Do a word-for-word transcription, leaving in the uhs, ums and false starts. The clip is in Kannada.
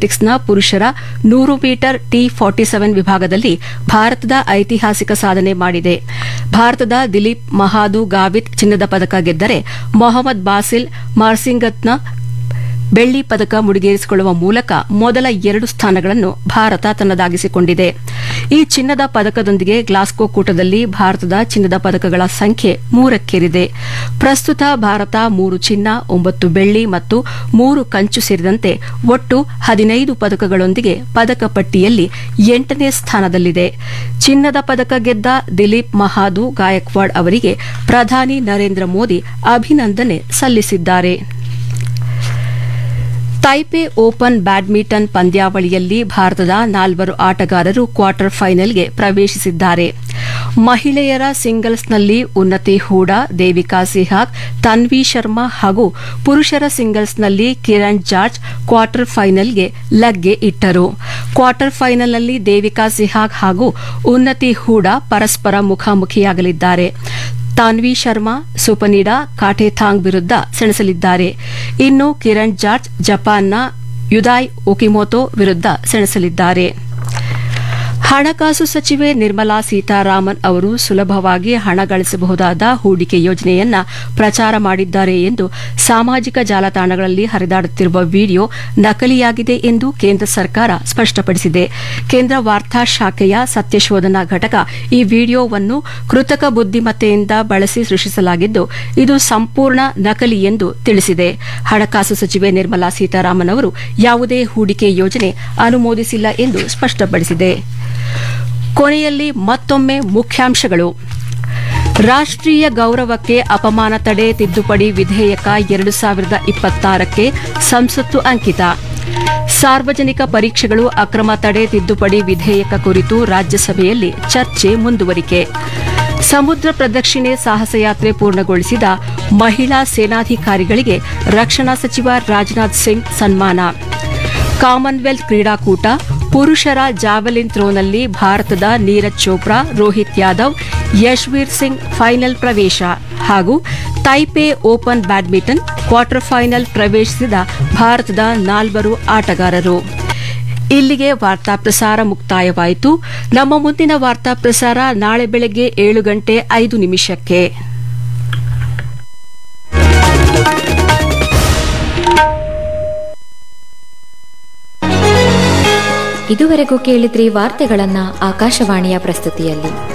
ಅಥ್ಲೆಟಿಕ್ಸ್ನ ಪುರುಷರ ನೂರು ಮೀಟರ್ ಟಿ ಫಾರ್ಟಿ ಸೆವೆನ್ ವಿಭಾಗದಲ್ಲಿ ಭಾರತದ ಐತಿಹಾಸಿಕ ಸಾಧನೆ ಮಾಡಿದೆ. ಭಾರತದ ದಿಲೀಪ್ ಮಹಾದು ಗಾವಿತ್ ಚಿನ್ನದ ಪದಕ ಗೆದ್ದರೆ ಮೊಹಮ್ಮದ್ ಬಾಸಿಲ್ ಮಾರ್ಸಿಂಗತ್ನ ಬೆಳ್ಳಿ ಪದಕ ಮುಡಿಗೇರಿಸಿಕೊಳ್ಳುವ ಮೂಲಕ ಮೊದಲ ಎರಡು ಸ್ಥಾನಗಳನ್ನು ಭಾರತ ತನ್ನದಾಗಿಸಿಕೊಂಡಿದೆ. ಈ ಚಿನ್ನದ ಪದಕದೊಂದಿಗೆ ಗ್ಲಾಸ್ಗೋ ಕೂಟದಲ್ಲಿ ಭಾರತದ ಚಿನ್ನದ ಪದಕಗಳ ಸಂಖ್ಯೆ ಮೂರಕ್ಕೇರಿದೆ. ಪ್ರಸ್ತುತ ಭಾರತ ಮೂರು ಚಿನ್ನ, ಒಂಬತ್ತು ಬೆಳ್ಳಿ ಮತ್ತು ಮೂರು ಕಂಚು ಸೇರಿದಂತೆ ಒಟ್ಟು ಹದಿನೈದು ಪದಕಗಳೊಂದಿಗೆ ಪದಕ ಪಟ್ಟಿಯಲ್ಲಿ ಎಂಟನೇ ಸ್ಥಾನದಲ್ಲಿದೆ. ಚಿನ್ನದ ಪದಕ ಗೆದ್ದ ದಿಲೀಪ್ ಮಹಾದು ಗಾಯಕ್ವಾಡ್ ಅವರಿಗೆ ಪ್ರಧಾನಿ ನರೇಂದ್ರ ಮೋದಿ ಅಭಿನಂದನೆ ಸಲ್ಲಿಸಿದ್ದಾರೆ. ತೈಪೆ ಓಪನ್ ಬ್ಯಾಡ್ಮಿಂಟನ್ ಪಂದ್ಯಾವಳಿಯಲ್ಲಿ ಭಾರತದ ನಾಲ್ವರು ಆಟಗಾರರು ಕ್ವಾರ್ಟರ್ ಫೈನಲ್ಗೆ ಪ್ರವೇಶಿಸಿದ್ದಾರೆ. ಮಹಿಳೆಯರ ಸಿಂಗಲ್ಸ್ನಲ್ಲಿ ಉನ್ನತಿ ಹೂಡಾ, ದೇವಿಕಾ ಸಿಹಾಗ್, ತನ್ವಿ ಶರ್ಮಾ ಹಾಗೂ ಪುರುಷರ ಸಿಂಗಲ್ಸ್ನಲ್ಲಿ ಕಿರಣ್ ಜಾರ್ಜ್ ಕ್ವಾರ್ಟರ್ ಫೈನಲ್ಗೆ ಲಗ್ಗೆ ಇಟ್ಟರು. ಕ್ವಾರ್ಟರ್ ಫೈನಲ್ನಲ್ಲಿ ದೇವಿಕಾ ಸಿಹಾಗ್ ಹಾಗೂ ಉನ್ನತಿ ಹೂಡಾ ಪರಸ್ಪರ ಮುಖಾಮುಖಿಯಾಗಲಿದ್ದಾರೆ. ತಾನ್ವಿ ಶರ್ಮಾ ಸುಪನಿಡಾ ಕಾಟೆಥಾಂಗ್ ವಿರುದ್ಧ ಸೆಣಸಲಿದ್ದಾರೆ. ಇನ್ನು ಕಿರಣ್ ಜಾರ್ಜ್ ಜಪಾನ್ನ ಯುದಾಯ್ ಒಕಿಮೋಟೊ ವಿರುದ್ಧ ಸೆಣಸಲಿದ್ದಾರೆ. ಹಣಕಾಸು ಸಚಿವೆ ನಿರ್ಮಲಾ ಸೀತಾರಾಮನ್ ಅವರು ಸುಲಭವಾಗಿ ಹಣ ಗಳಿಸಬಹುದಾದ ಹೂಡಿಕೆ ಯೋಜನೆಯನ್ನ ಪ್ರಚಾರ ಮಾಡಿದ್ದಾರೆ ಎಂದು ಸಾಮಾಜಿಕ ಜಾಲತಾಣಗಳಲ್ಲಿ ಹರಿದಾಡುತ್ತಿರುವ ವಿಡಿಯೋ ನಕಲಿಯಾಗಿದೆ ಎಂದು ಕೇಂದ್ರ ಸರ್ಕಾರ ಸ್ಪಷ್ಟಪಡಿಸಿದೆ. ಕೇಂದ್ರ ವಾರ್ತಾ ಶಾಖೆಯ ಸತ್ಯಶೋಧನಾ ಘಟಕ ಈ ವಿಡಿಯೋವನ್ನು ಕೃತಕ ಬುದ್ದಿಮತ್ತೆಯಿಂದ ಬಳಸಿ ಸೃಷ್ಟಿಸಲಾಗಿದ್ದು, ಇದು ಸಂಪೂರ್ಣ ನಕಲಿ ಎಂದು ತಿಳಿಸಿದೆ. ಹಣಕಾಸು ಸಚಿವೆ ನಿರ್ಮಲಾ ಸೀತಾರಾಮನ್ ಅವರು ಯಾವುದೇ ಹೂಡಿಕೆ ಯೋಜನೆ ಅನುಮೋದಿಸಿಲ್ಲ ಎಂದು ಸ್ಪಷ್ಟಪಡಿಸಿದೆ. ಕೊನೆಯಲ್ಲಿ ಮತ್ತೊಮ್ಮೆ ಮುಖ್ಯಾಂಶಗಳು. ರಾಷ್ಟ್ರೀಯ ಗೌರವಕ್ಕೆ ಅಪಮಾನ ತಡೆ ತಿದ್ದುಪಡಿ ವಿಧೇಯಕ ಎರಡು ಸಾವಿರದ ಇಪ್ಪತ್ತಾರಕ್ಕೆ ಸಂಸತ್ತು ಅಂಕಿತ. ಸಾರ್ವಜನಿಕ ಪರೀಕ್ಷೆಗಳು ಅಕ್ರಮ ತಡೆ ತಿದ್ದುಪಡಿ ವಿಧೇಯಕ ಕುರಿತು ರಾಜ್ಯಸಭೆಯಲ್ಲಿ ಚರ್ಚೆ ಮುಂದುವರಿಕೆ. ಸಮುದ್ರ ಪ್ರದಕ್ಷಿಣೆ ಸಾಹಸಯಾತ್ರೆ ಪೂರ್ಣಗೊಳಿಸಿದ ಮಹಿಳಾ ಸೇನಾಧಿಕಾರಿಗಳಿಗೆ ರಕ್ಷಣಾ ಸಚಿವ ರಾಜನಾಥ್ ಸಿಂಗ್ ಸನ್ಮಾನ. ಕಾಮನ್ವೆಲ್ತ್ ಕ್ರೀಡಾಕೂಟ ಪುರುಷರ ಜಾವೆಲಿನ್ ಥ್ರೋನಲ್ಲಿ ಭಾರತದ ನೀರಜ್ ಚೋಪ್ರಾ, ರೋಹಿತ್ ಯಾದವ್, ಯಶ್ವೀರ್ ಸಿಂಗ್ ಫೈನಲ್ ಪ್ರವೇಶ ಹಾಗೂ Taipei open badminton quarter final ಪ್ರವೇಶಿಸಿದ ಭಾರತದ ನಾಲ್ವರು ಆಟಗಾರರು. ಇಲ್ಲಿಗೆ ವಾರ್ತಾ ಪ್ರಸಾರ ಮುಕ್ತಾಯವಾಯಿತು. ನಮ್ಮ ಮುಂದಿನ ವಾರ್ತಾ ಪ್ರಸಾರ ನಾಳೆ ಬೆಳಗ್ಗೆ ಏಳು ಗಂಟೆ ಐದು ನಿಮಿಷಕ್ಕೆ. ಇದುವರೆಗೂ ಕೇಳಿದ್ರಿ ವಾರ್ತೆಗಳನ್ನ ಆಕಾಶವಾಣಿಯ ಪ್ರಸ್ತುತಿಯಲ್ಲಿ.